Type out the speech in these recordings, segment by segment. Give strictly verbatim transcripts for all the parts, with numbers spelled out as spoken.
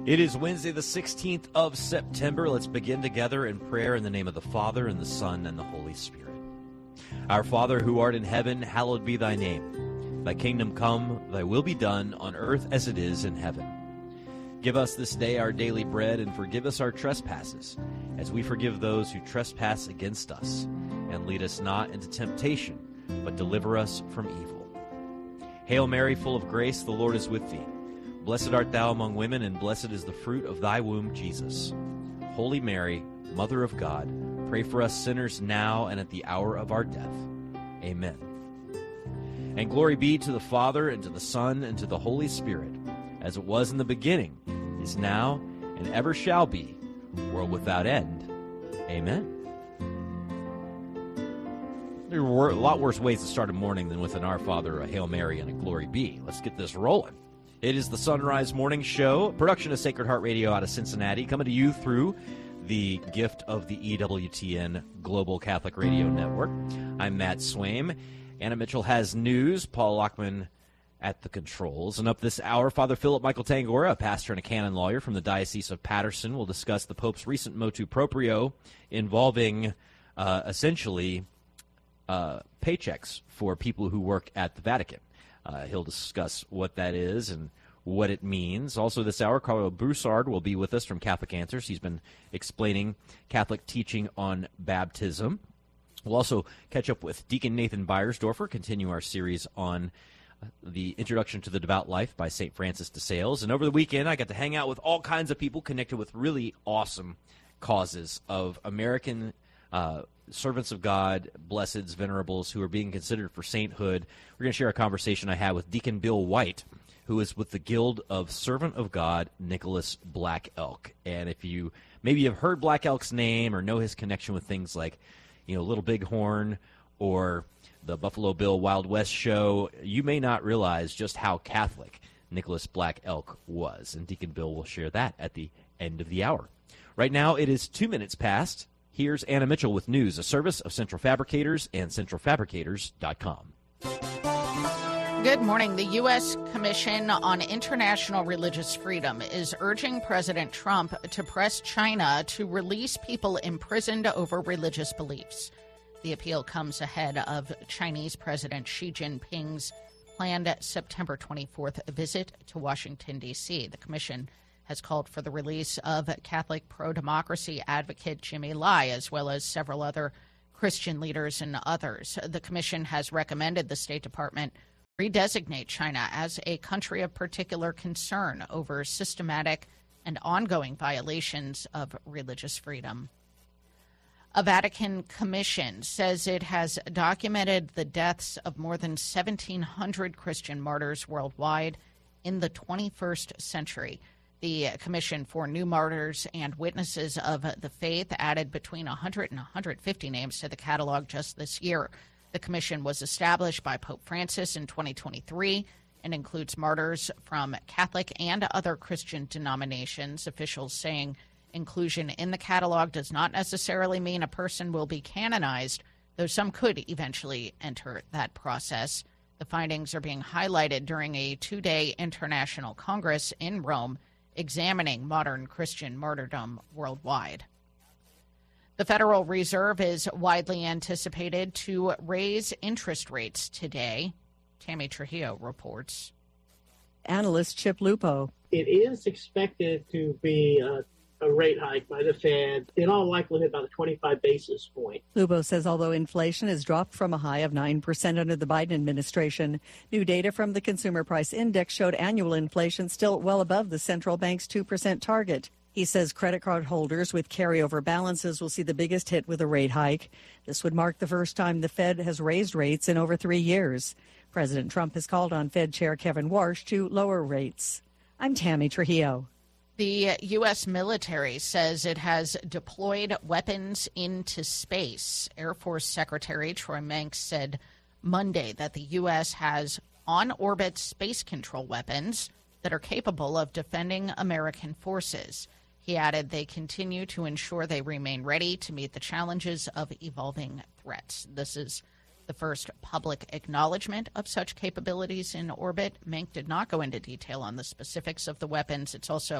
It is Wednesday, the sixteenth of September. Let's begin together in prayer in the name of the Father, and the Son, and the Holy Spirit. Our Father, who art in heaven, hallowed be thy name. Thy kingdom come, thy will be done, on earth as it is in heaven. Give us this day our daily bread, and forgive us our trespasses, as we forgive those who trespass against us. And lead us not into temptation, but deliver us from evil. Hail Mary, full of grace, the Lord is with thee. Blessed art thou among women, and blessed is the fruit of thy womb, Jesus. Holy Mary, Mother of God, pray for us sinners now and at the hour of our death. Amen. And glory be to the Father, and to the Son, and to the Holy Spirit, as it was in the beginning, is now, and ever shall be, world without end. Amen. There were a lot worse ways to start a morning than with an Our Father, a Hail Mary, and a Glory Be. Let's get this rolling. It is the Sunrise Morning Show, production of Sacred Heart Radio out of Cincinnati, coming to you through the gift of the E W T N Global Catholic Radio Network. I'm Matt Swaim. Anna Mitchell has news. Paul Lockman at the controls. And up this hour, Father Philip Michael Tangora, a pastor and a canon lawyer from the Diocese of Paterson, will discuss the Pope's recent motu proprio involving uh, essentially uh, paychecks for people who work at the Vatican. Uh, he'll discuss what that is and what it means. Also this hour, Carlo Broussard will be with us from Catholic Answers. He's been explaining Catholic teaching on baptism. We'll also catch up with Deacon Nathan Beiersdorfer, continue our series on the Introduction to the Devout Life by Saint Francis de Sales. And over the weekend, I got to hang out with all kinds of people connected with really awesome causes of American uh servants of God, blesseds, venerables, who are being considered for sainthood. We're going to share a conversation I had with Deacon Bill White, who is with the Guild of Servant of God, Nicholas Black Elk. And if you maybe have heard Black Elk's name or know his connection with things like, you know, Little Bighorn or the Buffalo Bill Wild West show, you may not realize just how Catholic Nicholas Black Elk was. And Deacon Bill will share that at the end of the hour. Right now, it is two minutes past. Here's Anna Mitchell with news, a service of Central Fabricators and central fabricators dot com. Good morning. The U S Commission on International Religious Freedom is urging President Trump to press China to release people imprisoned over religious beliefs. The appeal comes ahead of Chinese President Xi Jinping's planned September twenty-fourth visit to Washington, D C. The commission has called for the release of Catholic pro-democracy advocate Jimmy Lai, as well as several other Christian leaders and others. The commission has recommended the State Department redesignate China as a country of particular concern over systematic and ongoing violations of religious freedom. A Vatican commission says it has documented the deaths of more than seventeen hundred Christian martyrs worldwide in the twenty-first century. The Commission for New Martyrs and Witnesses of the Faith added between one hundred and one hundred fifty names to the catalog just this year. The commission was established by Pope Francis in twenty twenty-three and includes martyrs from Catholic and other Christian denominations. Officials saying inclusion in the catalog does not necessarily mean a person will be canonized, though some could eventually enter that process. The findings are being highlighted during a two-day international congress in Rome examining modern Christian martyrdom worldwide. The Federal Reserve is widely anticipated to raise interest rates today. Tammy Trujillo reports. Analyst Chip Lupo. It is expected to be a, a rate hike by the Fed, in all likelihood about a twenty-five basis point. Lupo says although inflation has dropped from a high of nine percent under the Biden administration, new data from the Consumer Price Index showed annual inflation still well above the central bank's two percent target. He says credit card holders with carryover balances will see the biggest hit with a rate hike. This would mark the first time the Fed has raised rates in over three years. President Trump has called on Fed Chair Kevin Warsh to lower rates. I'm Tammy Trujillo. The U S military says it has deployed weapons into space. Air Force Secretary Troy Manx said Monday that the U S has on-orbit space control weapons that are capable of defending American forces. He added they continue to ensure they remain ready to meet the challenges of evolving threats. This is the first public acknowledgement of such capabilities in orbit. Mank did not go into detail on the specifics of the weapons. It's also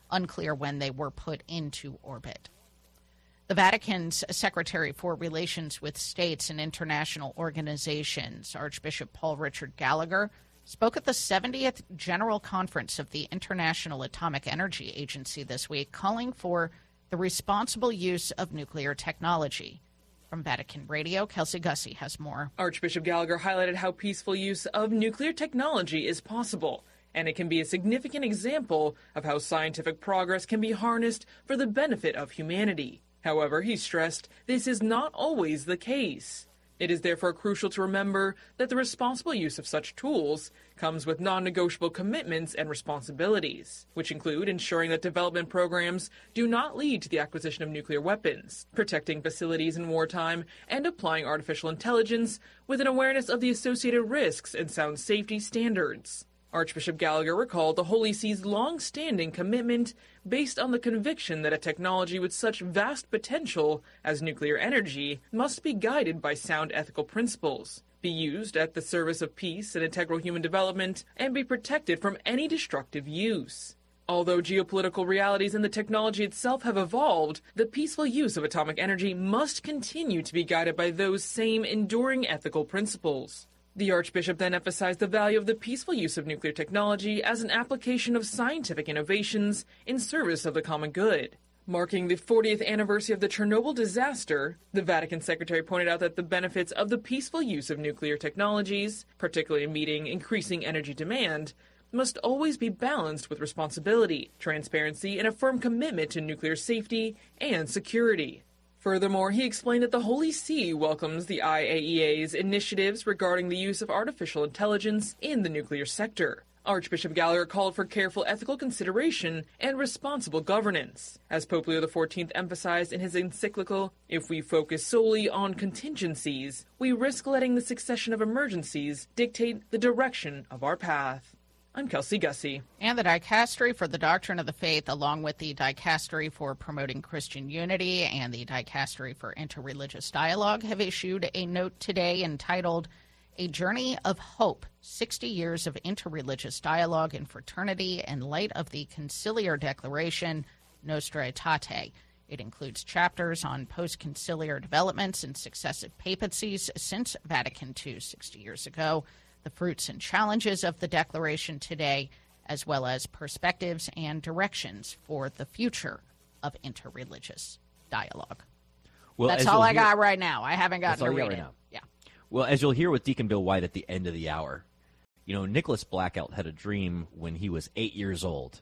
Unclear when they were put into orbit. The Vatican's Secretary for Relations with States and International Organizations, Archbishop Paul Richard Gallagher, spoke at the seventieth General Conference of the International Atomic Energy Agency this week, calling for the responsible use of nuclear technology. From Vatican Radio, Kelsey Gussie has more. Archbishop Gallagher highlighted how peaceful use of nuclear technology is possible, and it can be a significant example of how scientific progress can be harnessed for the benefit of humanity. However, he stressed this is not always the case. It is therefore crucial to remember that the responsible use of such tools comes with non-negotiable commitments and responsibilities, which include ensuring that development programs do not lead to the acquisition of nuclear weapons, protecting facilities in wartime, and applying artificial intelligence with an awareness of the associated risks and sound safety standards. Archbishop Gallagher recalled the Holy See's long-standing commitment based on the conviction that a technology with such vast potential as nuclear energy must be guided by sound ethical principles, be used at the service of peace and integral human development, and be protected from any destructive use. Although geopolitical realities and the technology itself have evolved, the peaceful use of atomic energy must continue to be guided by those same enduring ethical principles. The Archbishop then emphasized the value of the peaceful use of nuclear technology as an application of scientific innovations in service of the common good. Marking the fortieth anniversary of the Chernobyl disaster, the Vatican Secretary pointed out that the benefits of the peaceful use of nuclear technologies, particularly in meeting increasing energy demand, must always be balanced with responsibility, transparency, and a firm commitment to nuclear safety and security. Furthermore, he explained that the Holy See welcomes the I A E A's initiatives regarding the use of artificial intelligence in the nuclear sector. Archbishop Gallagher called for careful ethical consideration and responsible governance. As Pope Leo the fourteenth emphasized in his encyclical, if we focus solely on contingencies, we risk letting the succession of emergencies dictate the direction of our path. I'm Kelsey Gussie. And the Dicastery for the Doctrine of the Faith, along with the Dicastery for Promoting Christian Unity and the Dicastery for Interreligious Dialogue, have issued a note today entitled A Journey of Hope, sixty years of Interreligious Dialogue and Fraternity in Light of the Conciliar Declaration, Nostra Aetate. It includes chapters on post-conciliar developments and successive papacies since Vatican Two sixty years ago, the fruits and challenges of the declaration today, as well as perspectives and directions for the future of interreligious dialogue. Well, that's all I hear, got right now. I haven't gotten to read it. Right yeah. Well, as you'll hear with Deacon Bill White at the end of the hour, you know, Nicholas Blackout had a dream when he was eight years old,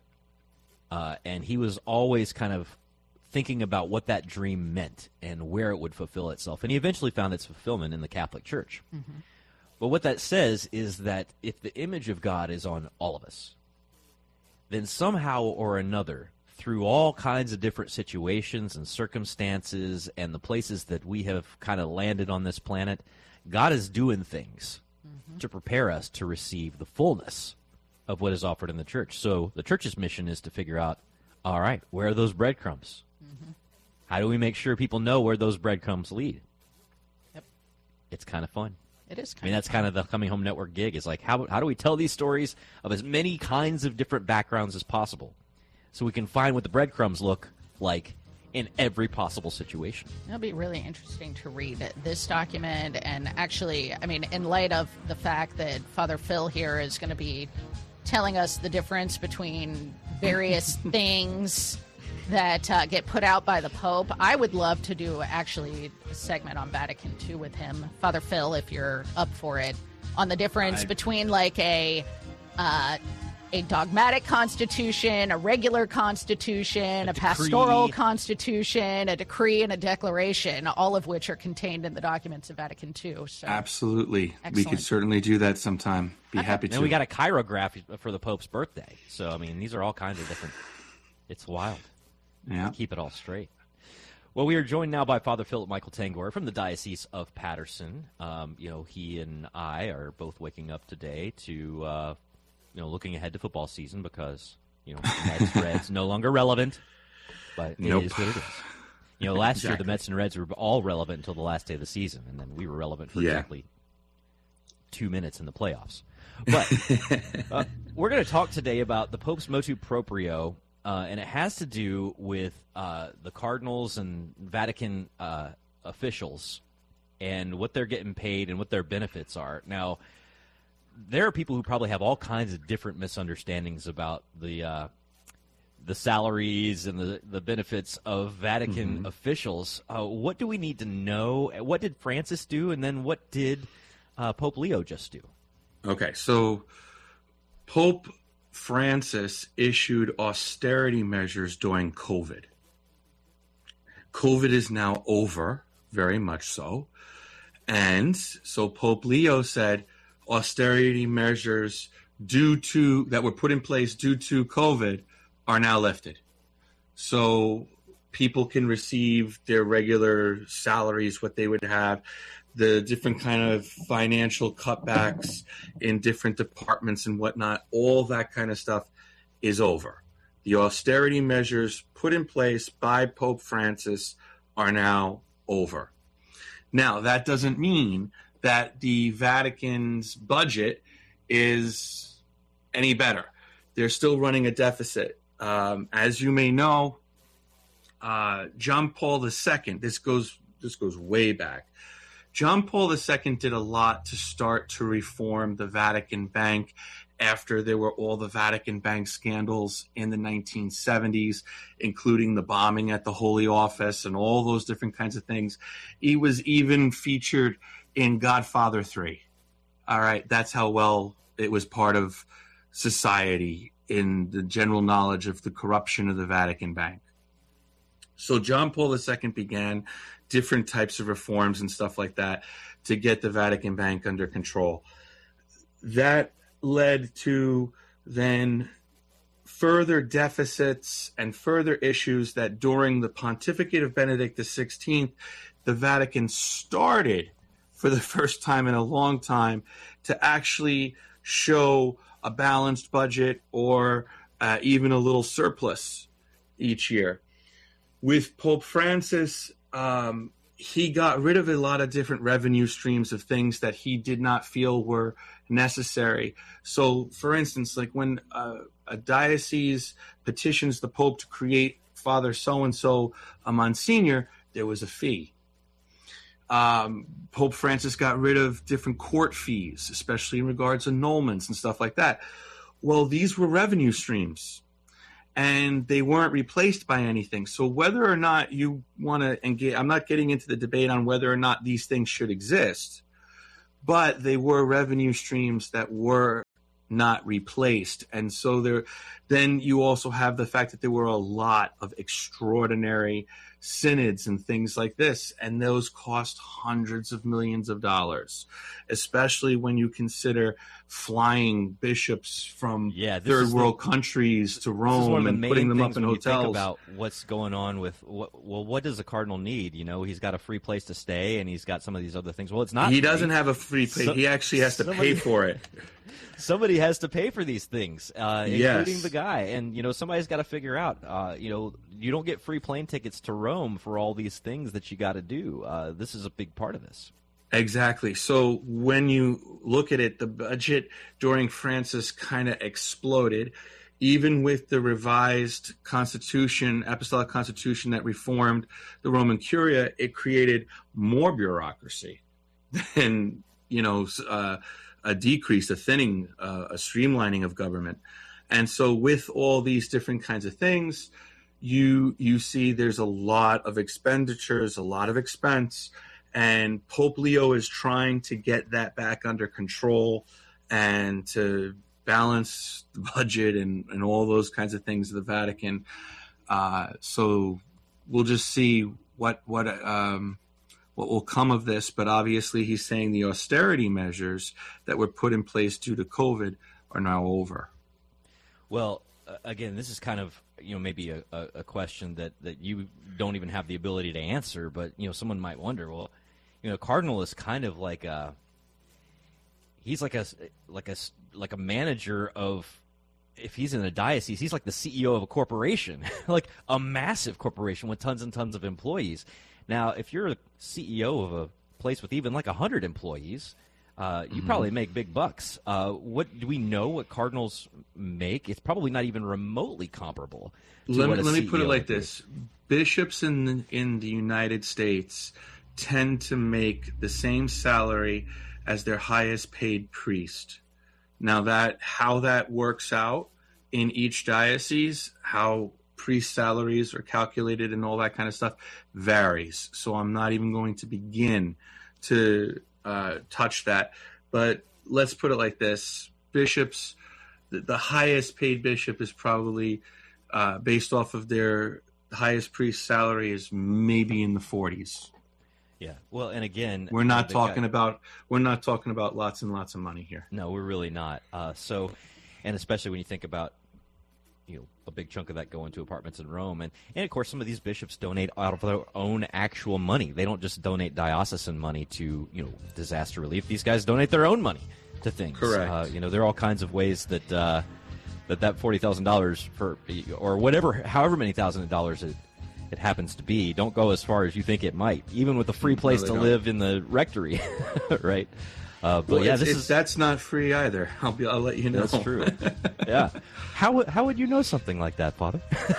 uh, and he was always kind of thinking about what that dream meant and where it would fulfill itself. And he eventually found its fulfillment in the Catholic Church. Mm-hmm. But what that says is that if the image of God is on all of us, then somehow or another, through all kinds of different situations and circumstances and the places that we have kind of landed on this planet, God is doing things mm-hmm. to prepare us to receive the fullness of what is offered in the church. So the church's mission is to figure out, all right, where are those breadcrumbs? Mm-hmm. How do we make sure people know where those breadcrumbs lead? Yep. It's kind of fun. It is kind I mean, of that's fun. kind of the Coming Home Network gig. Is like, how how do we tell these stories of as many kinds of different backgrounds as possible so we can find what the breadcrumbs look like in every possible situation? It'll be really interesting to read this document. And actually, I mean, in light of the fact that Father Phil here is going to be telling us the difference between various things that uh, get put out by the Pope, I would love to do actually a segment on Vatican Two with him. Father Phil, if you're up for it, on the difference I... between like a uh, a dogmatic constitution, a regular constitution, a, a pastoral constitution, a decree, and a declaration, all of which are contained in the documents of Vatican Two. So, absolutely. Excellent. We could certainly do that sometime. Be okay. happy to. And we got a chirograph for the Pope's birthday. So, I mean, these are all kinds of different... It's wild. Yeah. Keep it all straight. Well, we are joined now by Father Philip Michael Tangor from the Diocese of Paterson. Um, you know, he and I are both waking up today to, uh, you know, looking ahead to football season because, you know, Mets, Reds no longer relevant, but nope. it is what it is. You know, last exactly. year the Mets and Reds were all relevant until the last day of the season, and then we were relevant for yeah. exactly two minutes in the playoffs. But uh, we're going to talk today about the Pope's motu proprio uh, and it has to do with uh, the cardinals and Vatican uh, officials and what they're getting paid and what their benefits are. Now, there are people who probably have all kinds of different misunderstandings about the uh, the salaries and the, the benefits of Vatican mm-hmm. officials. Uh, what do we need to know? What did Francis do? And then what did uh, Pope Leo just do? Okay, so Pope Francis issued austerity measures during COVID. COVID is now over, very much so. And so Pope Leo said austerity measures due to that were put in place due to COVID are now lifted. So people can receive their regular salaries, what they would have, the different kind of financial cutbacks in different departments and whatnot, all that kind of stuff is over. The austerity measures put in place by Pope Francis are now over. Now, that doesn't mean that the Vatican's budget is any better. They're still running a deficit. Um, as you may know, uh, John Paul the Second, this goes this goes way back. John Paul the Second did a lot to start to reform the Vatican Bank after there were all the Vatican Bank scandals in the nineteen seventies, including the bombing at the Holy Office and all those different kinds of things. He was even featured in Godfather three. All right, that's how well it was part of society in the general knowledge of the corruption of the Vatican Bank. So John Paul the Second began different types of reforms and stuff like that to get the Vatican Bank under control. That led to then further deficits and further issues that during the pontificate of Benedict the sixteenth, the Vatican started for the first time in a long time to actually show a balanced budget or uh, even a little surplus each year. With Pope Francis, um, he got rid of a lot of different revenue streams of things that he did not feel were necessary. So, for instance, like when uh, a diocese petitions the Pope to create Father so-and-so a Monsignor, there was a fee. Um, Pope Francis got rid of different court fees, especially in regards to annulments and stuff like that. Well, these were revenue streams, and they weren't replaced by anything. So whether or not you want to engage, I'm not getting into the debate on whether or not these things should exist, but they were revenue streams that were not replaced. And so there, then you also have the fact that there were a lot of extraordinary synods and things like this, and those cost hundreds of millions of dollars, especially when you consider flying bishops from yeah, third world the, countries to Rome and putting them up in hotels. Think about what's going on with what, well, what does a cardinal need? You know, he's got a free place to stay, and he's got some of these other things. Well, it's not. He free. doesn't have a free place. So, he actually has to somebody, pay for it. Somebody has to pay for these things, uh, yes. including the guy. And, you know, somebody's got to figure out, uh, you know, you don't get free plane tickets to Rome for all these things that you got to do. Uh, this is a big part of this. Exactly. So when you look at it, the budget during Francis kind of exploded. Even with the revised constitution, apostolic constitution that reformed the Roman Curia, it created more bureaucracy than, you know, uh, a decrease, a thinning, uh, a streamlining of government. And so with all these different kinds of things, you you see there's a lot of expenditures, a lot of expense, and Pope Leo is trying to get that back under control and to balance the budget and, and all those kinds of things of the Vatican. Uh, so we'll just see what what um, what will come of this. But obviously he's saying the austerity measures that were put in place due to COVID are now over. Well, uh, again, this is kind of, you know, maybe a, a, a question that, that you don't even have the ability to answer, but, you know, someone might wonder, well, you know, Cardinal is kind of like a, he's like a, like a, like a manager of, if he's in a diocese, he's like the C E O of a corporation, like a massive corporation with tons and tons of employees. Now, if you're a C E O of a place with even like one hundred employees, Uh, you Mhm. probably make big bucks. Uh, what do we know what cardinals make? It's probably not even remotely comparable. To Let what me a let me C E O put it like would do. this: bishops in the, in the United States tend to make the same salary as their highest paid priest. Now that how that works out in each diocese, how priest salaries are calculated and all that kind of stuff varies. So I'm not even going to begin to uh, touch that. But let's put it like this: bishops, the, the highest paid bishop is probably uh, based off of their highest priest salary is maybe in the forties. Yeah. Well, and again, We're not they talking got- about we're not talking about lots and lots of money here. No, we're really not. Uh, so, and especially when you think about, you know, a big chunk of that going to apartments in Rome, and and of course some of these bishops donate out of their own actual money. They don't just donate diocesan money to, you know, disaster relief. These guys donate their own money to things. Correct. Uh, you know, there are all kinds of ways that uh, that that forty thousand dollars for or whatever, however many thousand dollars it it happens to be, don't go as far as you think it might. Even with a free place they to don't. live in the rectory, right? Uh, but Well, yeah, it's, this it's, is that's not free either. I'll be I'll let you know. that's true. Yeah. How would- how would you know something like that, Father?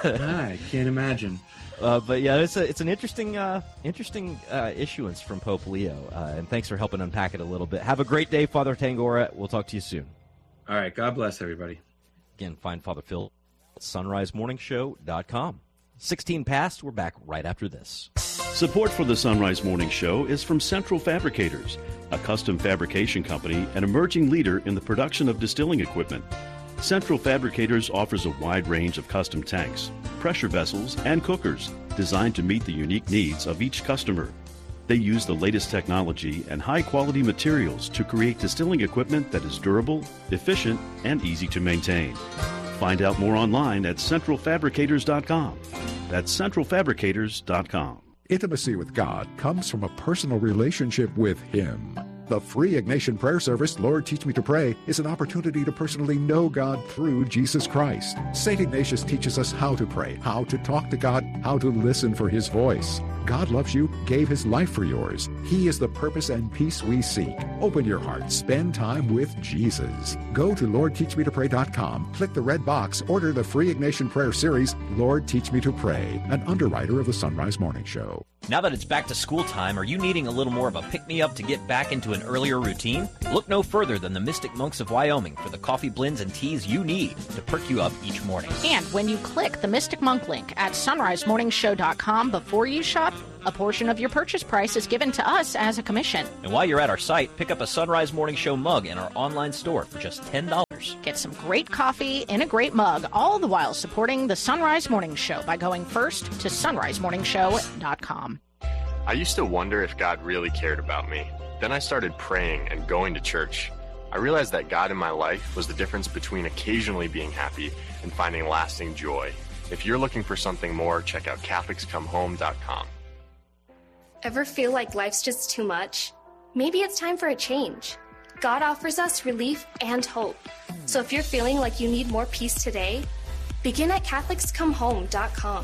I can't imagine. Uh, but yeah, it's a it's an interesting uh, interesting uh, issuance from Pope Leo, uh, and thanks for helping unpack it a little bit. Have a great day, Father Tangora. We'll talk to you soon. All right, God bless everybody. Again, find Father Phil at sunrise morning show dot com. sixteen past. We're back right after this. Support for the Sunrise Morning Show is from Central Fabricators, a custom fabrication company and emerging leader in the production of distilling equipment. Central Fabricators offers a wide range of custom tanks, pressure vessels, and cookers designed to meet the unique needs of each customer. They use the latest technology and high-quality materials to create distilling equipment that is durable, efficient, and easy to maintain. Find out more online at central fabricators dot com. That's central fabricators dot com. Intimacy with God comes from a personal relationship with Him. The free Ignatian prayer service, Lord Teach Me to Pray, is an opportunity to personally know God through Jesus Christ. Saint Ignatius teaches us how to pray, how to talk to God, how to listen for His voice. God loves you, gave His life for yours. He is the purpose and peace we seek. Open your heart, spend time with Jesus. Go to lord teach me to pray dot com, click the red box, order the free Ignatian prayer series, Lord Teach Me to Pray, an underwriter of the Sunrise Morning Show. Now that it's back to school time, are you needing a little more of a pick-me-up to get back into an earlier routine? Look no further than the Mystic Monks of Wyoming for the coffee blends and teas you need to perk you up each morning. And when you click the Mystic Monk link at sunrise morning show dot com before you shop, a portion of your purchase price is given to us as a commission. And while you're at our site, pick up a Sunrise Morning Show mug in our online store for just ten dollars. Get some great coffee in a great mug, all the while supporting the Sunrise Morning Show by going first to sunrise morning show dot com. I used to wonder if God really cared about me. Then I started praying and going to church. I realized that God in my life was the difference between occasionally being happy and finding lasting joy. If you're looking for something more, check out catholics come home dot com. Ever feel like life's just too much? Maybe it's time for a change. God offers us relief and hope. So if you're feeling like you need more peace today, begin at catholics come home dot com.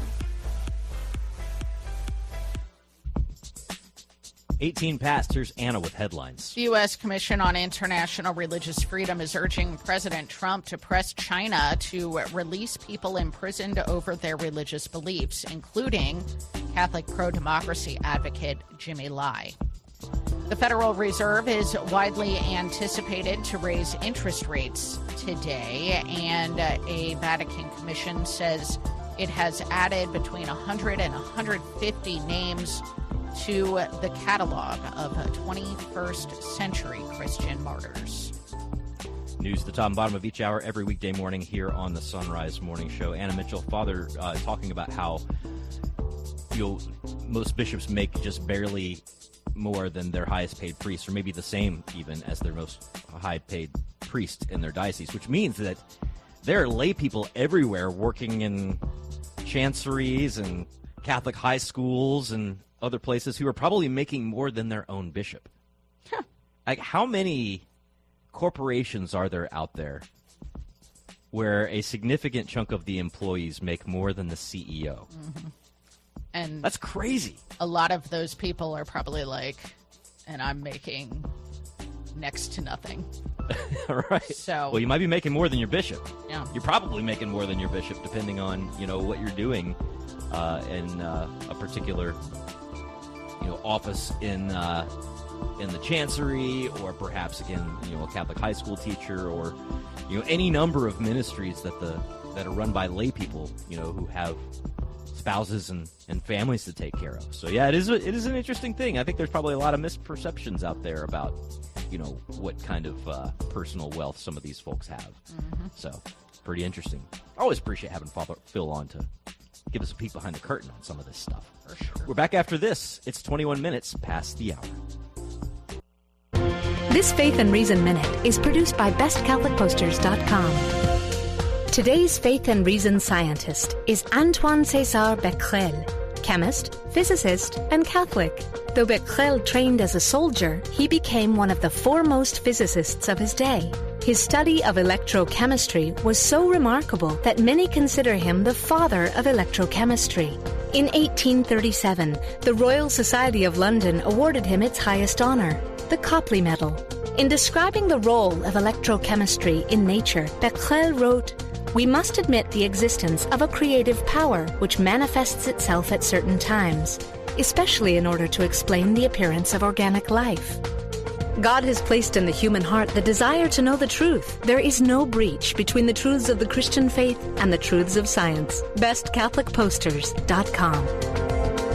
eighteen past. Here's Anna with headlines. The U S Commission on International Religious Freedom is urging President Trump to press China to release people imprisoned over their religious beliefs, including Catholic pro-democracy advocate Jimmy Lai. The Federal Reserve is widely anticipated to raise interest rates today, and a Vatican commission says it has added between one hundred and one hundred fifty names to the catalog of twenty-first century Christian martyrs. News at the top and bottom of each hour every weekday morning here on the Sunrise Morning Show. Anna Mitchell, Father, uh, talking about how you'll, most bishops make just barely more than their highest paid priests, or maybe the same even as their most high paid priest in their diocese, which means that there are lay people everywhere working in chanceries and Catholic high schools and other places who are probably making more than their own bishop. Huh. Like, how many corporations are there out there where a significant chunk of the employees make more than the C E O? Mm-hmm. And that's crazy. A lot of those people are probably like, and I'm making next to nothing. Right. So, well, you might be making more than your bishop. Yeah. You're probably making more than your bishop, depending on, you know, what you're doing uh, in uh, a particular, you know, office in uh, in the chancery, or perhaps, again, you know, a Catholic high school teacher, or, you know, any number of ministries that the that are run by lay people, you know, who have spouses and, and families to take care of. So, yeah, it is a, it is an interesting thing. I think there's probably a lot of misperceptions out there about, you know, what kind of uh, personal wealth some of these folks have. Mm-hmm. So, pretty interesting. I always appreciate having Father Phil on to give us a peek behind the curtain on some of this stuff. For sure. We're back after this. It's twenty-one minutes past the hour. This Faith and Reason Minute is produced by best catholic posters dot com. Today's Faith and Reason scientist is Antoine César Becquerel, chemist, physicist, and Catholic. Though Becquerel trained as a soldier, he became one of the foremost physicists of his day. His study of electrochemistry was so remarkable that many consider him the father of electrochemistry. In eighteen thirty-seven, the Royal Society of London awarded him its highest honor, the Copley Medal. In describing the role of electrochemistry in nature, Becquerel wrote, "We must admit the existence of a creative power which manifests itself at certain times, especially in order to explain the appearance of organic life. God has placed in the human heart the desire to know the truth. There is no breach between the truths of the Christian faith and the truths of science. best catholic posters dot com.